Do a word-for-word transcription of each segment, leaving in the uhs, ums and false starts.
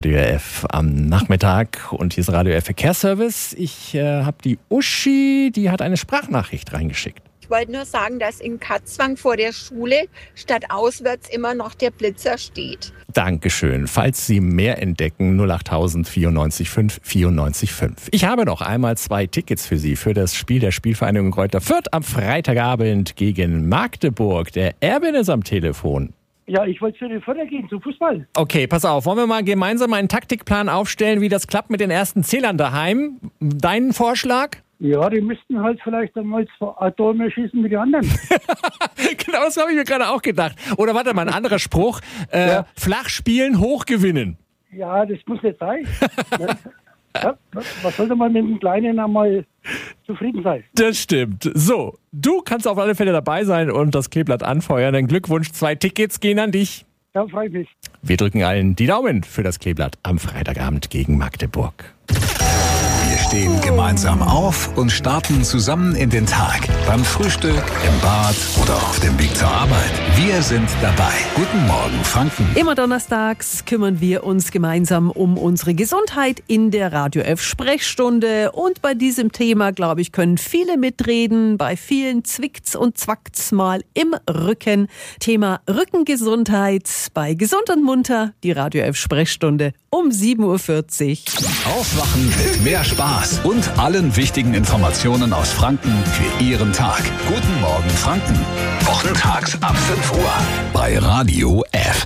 Radio F am Nachmittag und hier ist Radio F Verkehrsservice. Ich äh, habe die Uschi, die hat eine Sprachnachricht reingeschickt. Ich wollte nur sagen, dass in Katzwang vor der Schule statt auswärts immer noch der Blitzer steht. Dankeschön. Falls Sie mehr entdecken, null acht tausend vierundneunzig fünf vierundneunzig fünf. Ich habe noch einmal zwei Tickets für Sie für das Spiel der Spielvereinigung Greuther Fürth am Freitagabend gegen Magdeburg. Der Erwin ist am Telefon. Ja, ich wollte zu den Förder gehen, zum Fußball. Okay, pass auf. Wollen wir mal gemeinsam einen Taktikplan aufstellen, wie das klappt mit den ersten Zählern daheim? Deinen Vorschlag? Ja, die müssten halt vielleicht einmal zwei Tore schießen wie die anderen. Genau, das habe ich mir gerade auch gedacht. Oder warte mal, ein anderer Spruch. Äh, Ja. Flach spielen, hoch gewinnen. Ja, das muss nicht sein. Ja, was sollte man mit dem Kleinen einmal zufrieden sein? Das stimmt. So, du kannst auf alle Fälle dabei sein und das Kleeblatt anfeuern. Dann Glückwunsch, zwei Tickets gehen an dich. Ja, freue ich mich. Wir drücken allen die Daumen für das Kleeblatt am Freitagabend gegen Magdeburg. Wir stehen gemeinsam auf und starten zusammen in den Tag. Beim Frühstück, im Bad oder auf dem Weg zur Arbeit. Wir sind dabei. Guten Morgen, Franken. Immer donnerstags kümmern wir uns gemeinsam um unsere Gesundheit in der Radio F Sprechstunde. Und bei diesem Thema, glaube ich, können viele mitreden. Bei vielen zwickt's und zwackt's mal im Rücken. Thema Rückengesundheit bei Gesund und Munter, die Radio F Sprechstunde um sieben Uhr vierzig. Aufwachen mit mehr Spaß und allen wichtigen Informationen aus Franken für Ihren Tag. Guten Morgen, Franken. Wochentags ab fünf Uhr bei Radio F.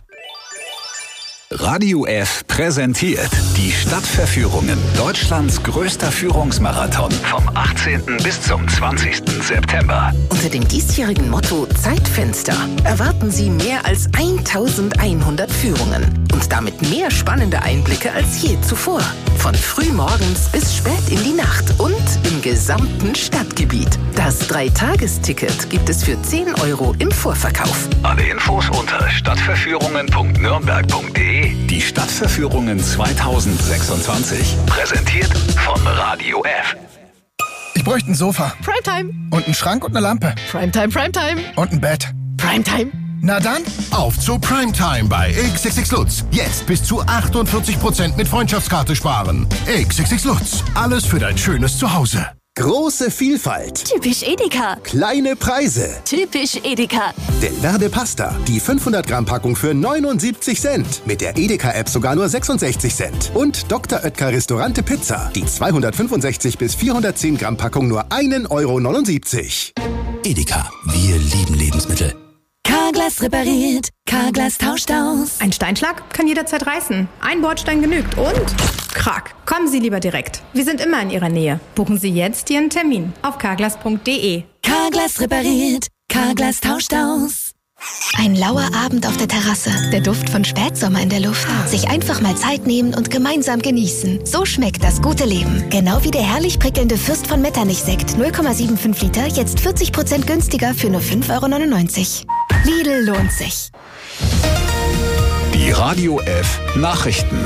Radio F präsentiert die Stadtverführungen, Deutschlands größter Führungsmarathon vom achtzehnten bis zum zwanzigsten September. Unter dem diesjährigen Motto Zeitfenster erwarten Sie mehr als eintausendeinhundert Führungen und damit mehr spannende Einblicke als je zuvor. Von frühmorgens bis spät in die Nacht und im gesamten Stadtgebiet. Das Dreitagesticket gibt es für zehn Euro im Vorverkauf. Alle Infos unter stadtverführungen punkt nürnberg punkt de. Die Stadtverführungen zweitausendsechsundzwanzig. Präsentiert von Radio F. Ich bräuchte ein Sofa. Primetime. Und einen Schrank und eine Lampe. Primetime, Primetime. Und ein Bett. Primetime. Na dann, Auf zu Primetime bei X X X Lutz. Jetzt bis zu achtundvierzig Prozent mit Freundschaftskarte sparen. X X X Lutz. Alles für dein schönes Zuhause. Große Vielfalt. Typisch Edeka. Kleine Preise. Typisch Edeka. Del Verde Pasta. Die fünfhundert Gramm Packung für neunundsiebzig Cent. Mit der Edeka-App sogar nur sechsundsechzig Cent. Und Doktor Oetker Restaurante Pizza. Die zweihundertfünfundsechzig bis vierhundertzehn Gramm Packung nur ein Euro neunundsiebzig. Edeka. Wir lieben Lebensmittel. Carglass repariert. Carglass tauscht aus. Ein Steinschlag kann jederzeit reißen. Ein Bordstein genügt und Krack. Kommen Sie lieber direkt. Wir sind immer in Ihrer Nähe. Buchen Sie jetzt Ihren Termin auf carglass punkt de. Carglass repariert. Carglass tauscht aus. Ein lauer Abend auf der Terrasse. Der Duft von Spätsommer in der Luft. Sich einfach mal Zeit nehmen und gemeinsam genießen. So schmeckt das gute Leben. Genau wie der herrlich prickelnde Fürst von Metternich-Sekt. null Komma fünfundsiebzig Liter, jetzt vierzig Prozent günstiger für nur fünf Euro neunundneunzig. Lidl lohnt sich. Die Radio F Nachrichten.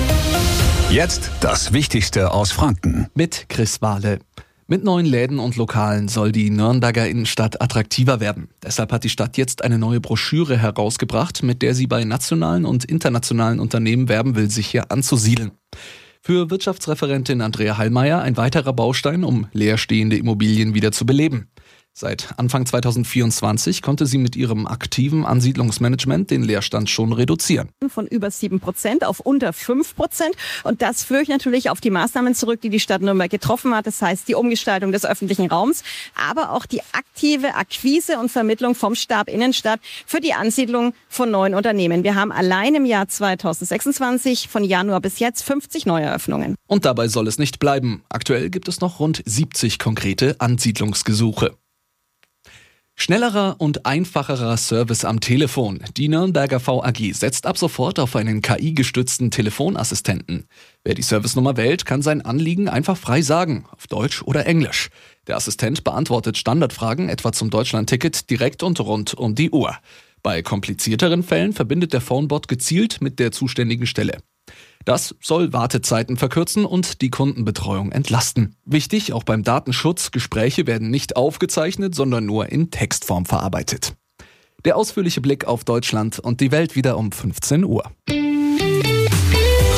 Jetzt das Wichtigste aus Franken. Mit Chris Wahle. Mit neuen Läden und Lokalen soll die Nürnberger Innenstadt attraktiver werden. Deshalb hat die Stadt jetzt eine neue Broschüre herausgebracht, mit der sie bei nationalen und internationalen Unternehmen werben will, sich hier anzusiedeln. Für Wirtschaftsreferentin Andrea Hallmeier ein weiterer Baustein, um leerstehende Immobilien wieder zu beleben. Seit Anfang zweitausendvierundzwanzig konnte sie mit ihrem aktiven Ansiedlungsmanagement den Leerstand schon reduzieren. Von über sieben Prozent auf unter fünf Prozent. Und das führe ich natürlich auf die Maßnahmen zurück, die die Stadt Nürnberg getroffen hat. Das heißt, die Umgestaltung des öffentlichen Raums, aber auch die aktive Akquise und Vermittlung vom Stab Innenstadt für die Ansiedlung von neuen Unternehmen. Wir haben allein im Jahr zweitausendsechsundzwanzig von Januar bis jetzt fünfzig Neueröffnungen. Und dabei soll es nicht bleiben. Aktuell gibt es noch rund siebzig konkrete Ansiedlungsgesuche. Schnellerer und einfacherer Service am Telefon. Die Nürnberger V A G setzt ab sofort auf einen K I-gestützten Telefonassistenten. Wer die Servicenummer wählt, kann sein Anliegen einfach frei sagen, auf Deutsch oder Englisch. Der Assistent beantwortet Standardfragen, etwa zum Deutschlandticket, direkt und rund um die Uhr. Bei komplizierteren Fällen verbindet der Phonebot gezielt mit der zuständigen Stelle. Das soll Wartezeiten verkürzen und die Kundenbetreuung entlasten. Wichtig, auch beim Datenschutz, Gespräche werden nicht aufgezeichnet, sondern nur in Textform verarbeitet. Der ausführliche Blick auf Deutschland und die Welt wieder um fünfzehn Uhr.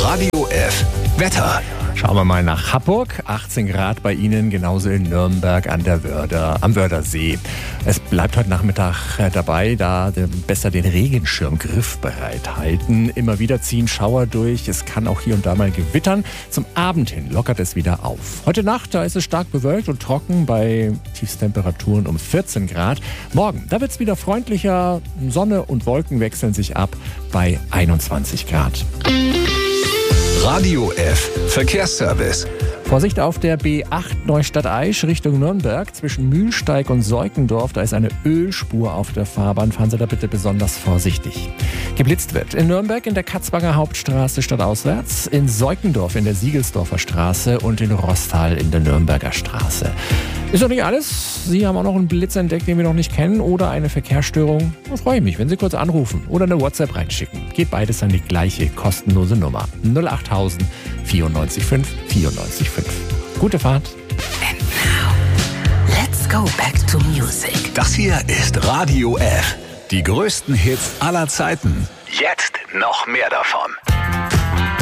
Radio F. Wetter. Schauen wir mal nach Hamburg. achtzehn Grad bei Ihnen, genauso in Nürnberg an der Wörder, am Wördersee. Es bleibt heute Nachmittag dabei, da besser den Regenschirm griffbereit halten. Immer wieder ziehen Schauer durch. Es kann auch hier und da mal gewittern. Zum Abend hin lockert es wieder auf. Heute Nacht, da ist es stark bewölkt und trocken bei Tiefstemperaturen um vierzehn Grad. Morgen, da wird es wieder freundlicher. Sonne und Wolken wechseln sich ab bei einundzwanzig Grad. Radio F. Verkehrsservice. Vorsicht auf der B acht Neustadt-Aisch Richtung Nürnberg. Zwischen Mühlsteig und Seukendorf, da ist eine Ölspur auf der Fahrbahn. Fahren Sie da bitte besonders vorsichtig. Geblitzt wird in Nürnberg in der Katzbanger Hauptstraße stadtauswärts, in Seukendorf in der Siegelsdorfer Straße und in Rostal in der Nürnberger Straße. Ist doch nicht alles. Sie haben auch noch einen Blitz entdeckt, den wir noch nicht kennen, oder eine Verkehrsstörung. Da freue ich mich, wenn Sie kurz anrufen oder eine WhatsApp reinschicken. Geht beides an die gleiche kostenlose Nummer. null acht tausend vierundneunzig fünf vierundneunzig fünf. Gute Fahrt. And now, let's go back to music. Das hier ist Radio F. Die größten Hits aller Zeiten. Jetzt noch mehr davon.